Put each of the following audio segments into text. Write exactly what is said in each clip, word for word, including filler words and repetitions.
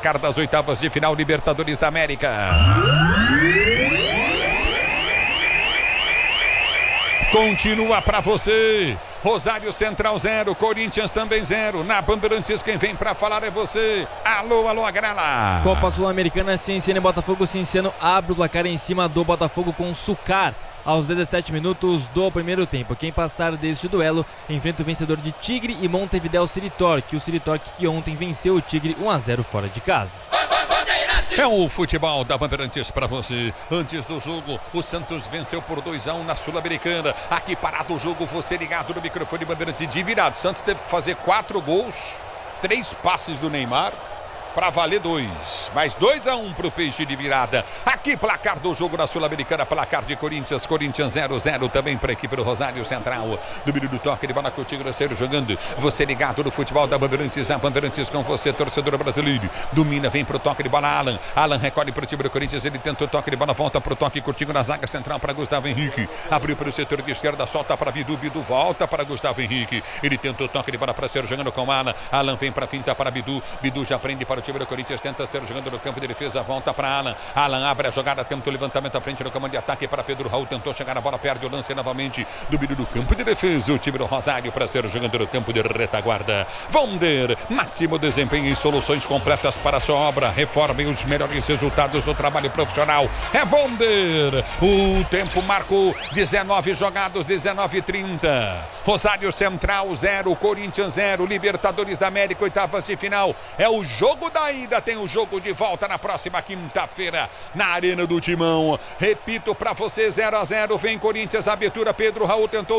placar das oitavas de final Libertadores da América. Continua para você. Rosário Central zero, Corinthians também zero. Na Bandeirantes quem vem para falar é você. Alô, alô, Agrela. Copa Sul-Americana, Cienciano e Botafogo. Cienciano abre o placar em cima do Botafogo com Sucar aos dezessete minutos do primeiro tempo. Quem passar deste duelo enfrenta o vencedor de Tigre e Montevideo City Torque. O City Torque que ontem venceu o Tigre um a zero fora de casa. É o futebol da Bandeirantes para você. Antes do jogo, o Santos venceu por dois a um na Sul-Americana. Aqui parado o jogo, você ligado no microfone Bandeirantes de virado. Santos teve que fazer quatro gols, três passes do Neymar para valer dois. Mais dois a um para o Peixe de virada. Aqui placar do jogo da Sul-Americana, placar de Corinthians. Corinthians zero a zero também para a equipe do Rosário Central. Domínio do toque de bola com o Tigre jogando. Você ligado no futebol da Bandeirantes. A Bandeirantes com você, torcedor brasileiro. Domina, vem pro toque de bola Alan. Alan recolhe pro time do Corinthians. Ele tenta o toque de bola, volta pro toque curtinho na zaga central para Gustavo Henrique. Abriu para o setor de esquerda, solta para Bidu. Bidu volta para Gustavo Henrique. Ele tenta o toque de bola para ser jogando com Alan. Alan vem para finta para Bidu. Bidu já prende para o time do Corinthians, tenta ser jogando no campo de defesa, volta para Alan. Alan abre a jogada, tenta o levantamento à frente no comando de ataque para Pedro Raul, tentou chegar na bola, perde o lance novamente. Domínio do campo de defesa, o time do Rosário para ser jogando no campo de retaguarda. Vonder, máximo desempenho e soluções completas para a sua obra. Reformem os melhores resultados do trabalho profissional. É Vonder. O tempo marcou dezenove jogados, dezenove e trinta. Rosário Central zero, Corinthians zero, Libertadores da América, oitavas de final. É o jogo da ida, tem o jogo de volta na próxima quinta-feira na Arena do Timão. Repito para você, zero a zero, vem Corinthians, abertura, Pedro Raul tentou o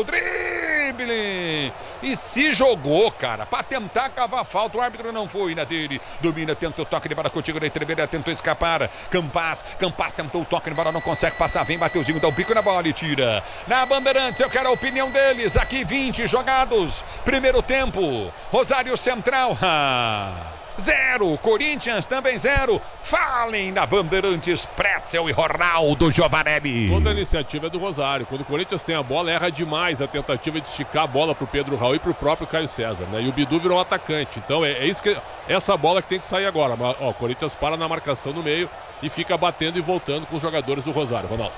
drible e se jogou, cara, para tentar cavar falta, o árbitro não foi na dele. Domina, tenta o toque de bola contigo, na entreveira, tentou escapar. Campas, Campas tentou o toque de bola, não consegue passar, vem Mateuzinho, dá o bico na bola e tira. Na Bandeirantes, eu quero a opinião deles, aqui vinte jogados, primeiro tempo, Rosário Central zero, Corinthians também zero. Falem na Bandeirantes, Pretzel e Ronaldo Giovanelli. Toda a iniciativa é do Rosário. Quando o Corinthians tem a bola, erra demais a tentativa de esticar a bola pro Pedro Raul e pro próprio Caio César, né? E o Bidu virou um atacante. Então é, é isso que essa bola que tem que sair agora. Mas, ó, o Corinthians para na marcação no meio e fica batendo e voltando com os jogadores do Rosário. Ronaldo.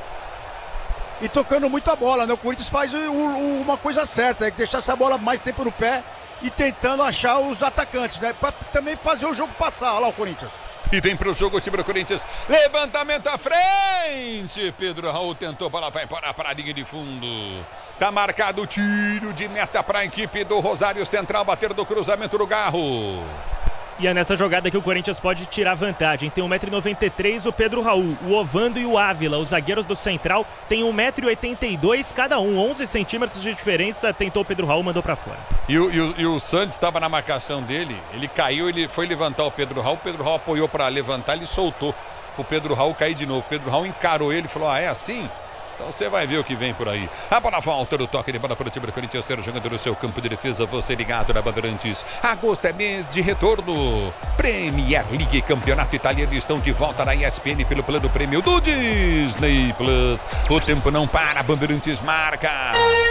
E tocando muito a bola, né? O Corinthians faz o, o, uma coisa certa, é deixar essa bola mais tempo no pé e tentando achar os atacantes, né? Pra também fazer o jogo passar. Olha lá o Corinthians. E vem pro jogo o time do Corinthians. Levantamento à frente. Pedro Raul tentou, bola vai para a linha de fundo. Tá marcado o tiro de meta para a equipe do Rosário Central. Bater do cruzamento do Garro. E é nessa jogada que o Corinthians pode tirar vantagem. Tem um metro e noventa e três o Pedro Raul, o Ovando e o Ávila. Os zagueiros do Central têm um metro e oitenta e dois cada um. onze centímetros de diferença. Tentou o Pedro Raul, mandou pra fora. E o, e o, e o Santos estava na marcação dele. Ele caiu, ele foi levantar o Pedro Raul. O Pedro Raul apoiou para levantar, ele soltou o Pedro Raul cair de novo. O Pedro Raul encarou ele e falou, ah, é assim? Então você vai ver o que vem por aí. A bola volta do toque de bola para o time do Corinthians, ser jogando no seu campo de defesa. Você ligado na Bandeirantes. Agosto é mês de retorno. Premier League, campeonato italiano, estão de volta na E S P N pelo plano prêmio do Disney Plus. O tempo não para, Bandeirantes marca.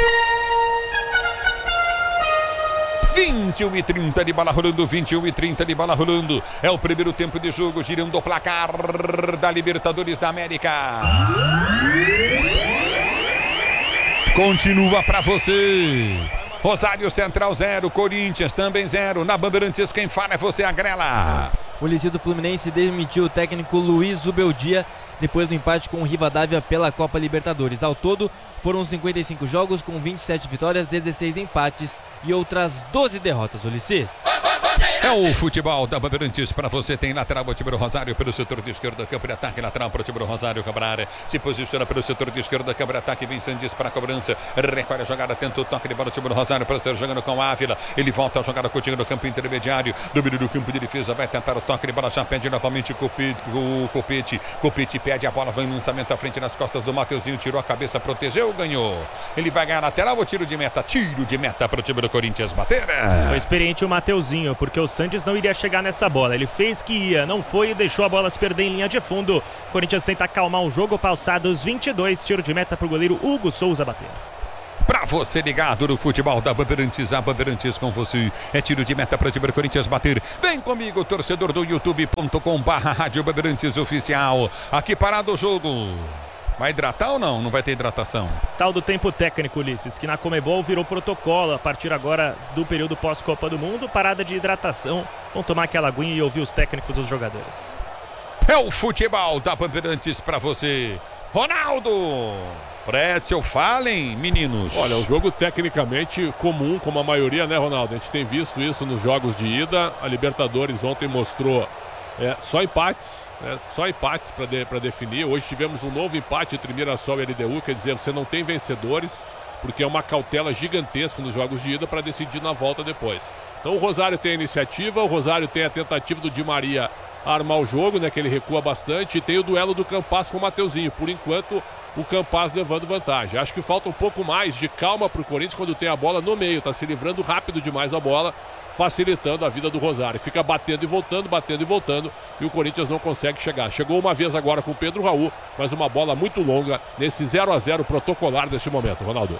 vinte e um e trinta de bola rolando, vinte e um e trinta de bola rolando. É o primeiro tempo de jogo, girando o placar da Libertadores da América. Continua para você. Rosário Central zero, Corinthians também zero. Na Bandeirantes quem fala é você, Agrela. O Liceu Fluminense demitiu o técnico Luiz Zubeldia depois do empate com o Rivadavia pela Copa Libertadores. Ao todo, foram cinquenta e cinco jogos com vinte e sete vitórias, dezesseis empates e outras doze derrotas. Ulisses. É o futebol da Bandeirantes para você. Tem lateral o time do Rosário pelo setor de esquerda, campo de ataque lateral para o time do Rosário. Cabral se posiciona pelo setor de esquerda, campo de ataque, vem Sandes para a cobrança, recolhe a jogada, tenta o toque de bola o time do Rosário para ser jogando com Ávila. Ele volta a jogada com o time no campo intermediário, domínio do campo de defesa, vai tentar o toque de bola, já pede novamente o Copete, o Copete, Copete pede a bola, vai em lançamento à frente nas costas do Mateuzinho, tirou a cabeça, protegeu, ganhou. Ele vai ganhar lateral, o tiro de meta, tiro de meta para o time do Corinthians bater. Foi experiente o Mateuzinho, porque o Santos não iria chegar nessa bola. Ele fez que ia, não foi e deixou a bola se perder em linha de fundo. O Corinthians tenta acalmar o jogo, passados vinte e dois, tiro de meta para o goleiro Hugo Souza bater. Para Pra você ligado no futebol da Bandeirantes, a Bandeirantes com você. É tiro de meta para o Corinthians bater. Vem comigo, torcedor do youtube ponto com barra Rádio Bandeirantes Oficial. Aqui parado o jogo. Vai hidratar ou não? Não vai ter hidratação? Tal do tempo técnico, Ulisses, que na Comebol virou protocolo a partir agora do período pós-Copa do Mundo. Parada de hidratação. Vamos tomar aquela aguinha e ouvir os técnicos dos jogadores. É o futebol da Bandeirantes pra você. Ronaldo! Pretzel, falem, meninos. Olha, um jogo tecnicamente comum, como a maioria, né, Ronaldo? A gente tem visto isso nos jogos de ida. A Libertadores ontem mostrou é, só empates, né? Só empates para de, para definir. Hoje tivemos um novo empate entre Mirassol e L D U, quer dizer, você não tem vencedores, porque é uma cautela gigantesca nos jogos de ida para decidir na volta depois. Então o Rosário tem a iniciativa, o Rosário tem a tentativa do Di Maria armar o jogo, né, que ele recua bastante, e tem o duelo do Campas com o Mateuzinho. Por enquanto, o Campas levando vantagem. Acho que falta um pouco mais de calma para o Corinthians quando tem a bola no meio, está se livrando rápido demais da bola, facilitando a vida do Rosário. Fica batendo e voltando, batendo e voltando, e o Corinthians não consegue chegar. Chegou uma vez agora com o Pedro Raul, mas uma bola muito longa nesse zero a zero protocolar deste momento, Ronaldo.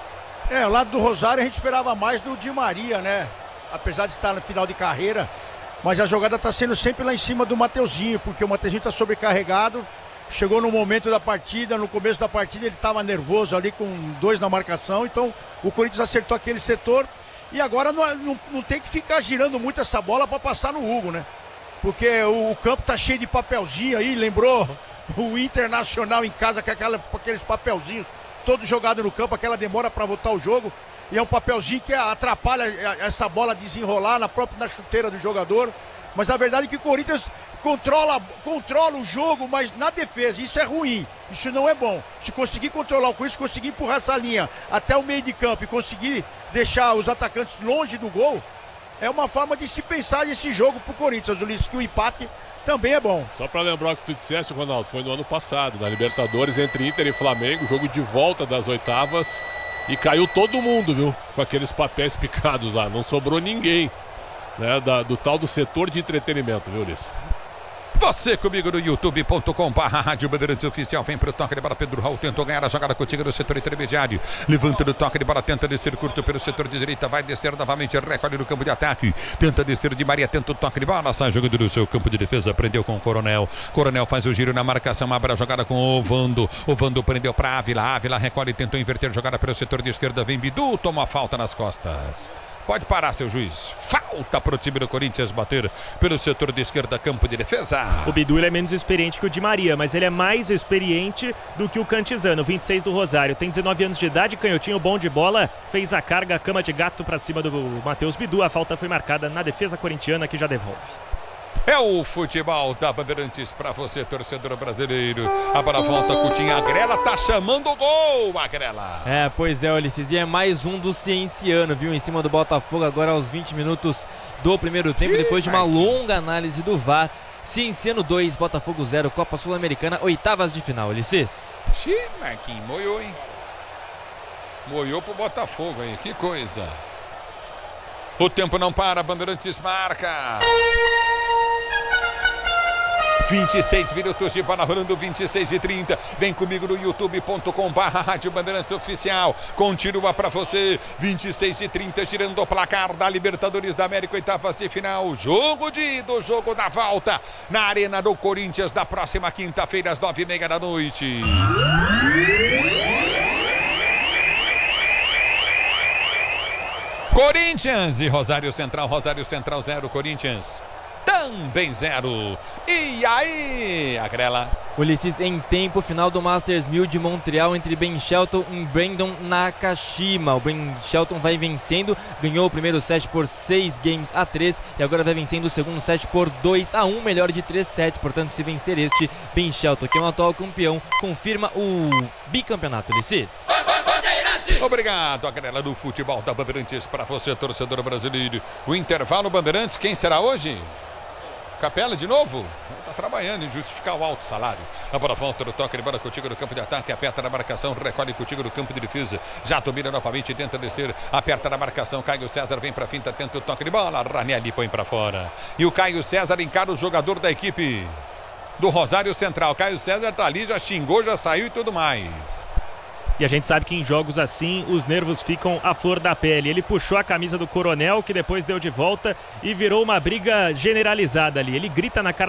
É, ao lado do Rosário a gente esperava mais do Di Maria, né? Apesar de estar no final de carreira, mas a jogada está sendo sempre lá em cima do Mateuzinho, porque o Mateuzinho está sobrecarregado. Chegou no momento da partida, no começo da partida ele estava nervoso ali com dois na marcação, então o Corinthians acertou aquele setor e agora não, não, não tem que ficar girando muito essa bola para passar no Hugo, né? Porque o, o campo tá cheio de papelzinho aí, lembrou o Internacional em casa com, aquela, com aqueles papelzinhos todos jogados no campo, aquela demora para voltar o jogo. E é um papelzinho que atrapalha essa bola desenrolar na própria na chuteira do jogador. Mas a verdade é que o Corinthians controla, controla o jogo, mas na defesa. Isso é ruim, isso não é bom. Se conseguir controlar o Corinthians, conseguir empurrar essa linha até o meio de campo e conseguir deixar os atacantes longe do gol, é uma forma de se pensar nesse jogo pro Corinthians, Ulisses, que o empate também é bom. Só para lembrar o que tu disseste, Ronaldo, foi no ano passado, na Libertadores, entre Inter e Flamengo, jogo de volta das oitavas. E caiu todo mundo, viu? Com aqueles papéis picados lá. Não sobrou ninguém, né? Da, do tal do setor de entretenimento, viu, Ulisses? Você comigo no youtube ponto com barra Rádio Bandeirantes Oficial. Vem pro toque de bola. Pedro Raul tentou ganhar a jogada contigo no setor intermediário. Levanta no toque de bola, tenta descer curto pelo setor de direita. Vai descer novamente, recolhe no campo de ataque. Tenta descer de Maria, tenta o toque de bola. Sai jogando no seu campo de defesa. Prendeu com o Coronel. Coronel faz o giro na marcação. Abre a jogada com o Vando. O Vando prendeu pra Ávila. Ávila recolhe, tentou inverter a jogada pelo setor de esquerda. Vem Bidu, toma a falta nas costas. Pode parar, seu juiz. Falta pro time do Corinthians bater pelo setor de esquerda, campo de defesa. O Bidu ele é menos experiente que o Di Maria, mas ele é mais experiente do que o Cantizano, vinte e seis do Rosário. Tem dezenove anos de idade, canhotinho bom de bola, fez a carga, a cama de gato pra cima do Matheus Bidu. A falta foi marcada na defesa corintiana, que já devolve. É o futebol da Bandeirantes pra você, torcedor brasileiro. A bola volta, Coutinho. A Grela tá chamando o gol, a Grela. É, pois é, Ulisses. E é mais um do Cienciano, viu? Em cima do Botafogo, agora aos vinte minutos do primeiro tempo, depois de uma longa análise do V A R. Cienciano dois, Botafogo zero, Copa Sul-Americana, oitavas de final, Ulisses. Xiii, Marquinhos, moiou, hein? Moiou pro Botafogo, hein? Que coisa. O tempo não para, Bandeirantes marca. vinte e seis minutos de bola rolando, vinte e seis e trinta. Vem comigo no youtube ponto com barra Rádio Bandeirantes Oficial. Continua pra você. vinte e seis e trinta, girando o placar da Libertadores da América, oitavas de final. Jogo de ida, o jogo da volta na Arena do Corinthians, da próxima quinta-feira, às nove e meia da noite. Corinthians e Rosário Central. Rosário Central zero, Corinthians também zero. E aí, a Grela? Ulisses, em tempo final do Masters mil de Montreal entre Ben Shelton e Brandon Nakashima. O Ben Shelton vai vencendo, ganhou o primeiro set por seis games a três e agora vai vencendo o segundo set por dois a um, melhor de três sets. Portanto, se vencer este, Ben Shelton, que é um atual campeão, confirma o bicampeonato, Ulisses. Obrigado, a Grela do futebol da Bandeirantes para você, torcedor brasileiro. O intervalo, Bandeirantes, quem será hoje? Capela de novo? Está trabalhando em justificar o alto salário. A bola volta no toque de bola contigo no campo de ataque, aperta na marcação, recolhe contigo no campo de defesa. Já domina novamente, tenta descer, aperta na marcação. Caio César vem para finta, tenta o toque de bola. Ranieri põe para fora. E o Caio César encara o jogador da equipe do Rosário Central. Caio César tá ali, já xingou, já saiu e tudo mais. E a gente sabe que em jogos assim os nervos ficam à flor da pele. Ele puxou a camisa do Coronel, que depois deu de volta e virou uma briga generalizada ali. Ele grita na cara